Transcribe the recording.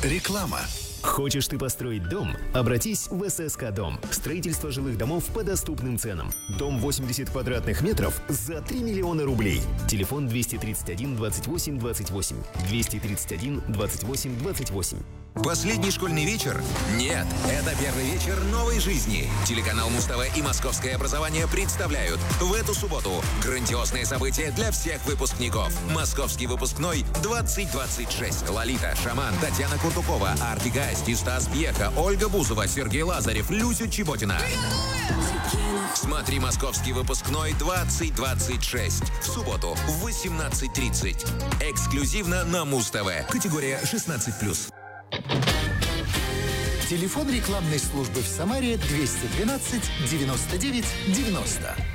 Реклама. Хочешь ты построить дом? Обратись в ССК Дом. Строительство жилых домов по доступным ценам. Дом 80 квадратных метров за 3 миллиона рублей. Телефон 231 28 28. 231 28 28. Последний школьный вечер? Нет, это первый вечер новой жизни. Телеканал Муз-ТВ и Московское образование представляют в эту субботу грандиозное событие для всех выпускников. Московский выпускной 2026. Лолита, Шаман, Татьяна Куртукова, Арти Гасти, Стас Пьеха, Ольга Бузова, Сергей Лазарев, Люся Чеботина. Смотри «Московский выпускной 2026» в субботу в 18:30. Эксклюзивно на Муз-ТВ. Категория 16+. Телефон рекламной службы в Самаре 212 99 90.